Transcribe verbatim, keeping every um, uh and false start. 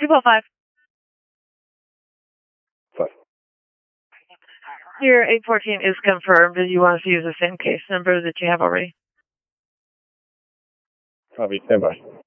Triple five. Five. Your eight fourteen is confirmed. Do you want us to use the same case number that you have already? Copy. Stand by.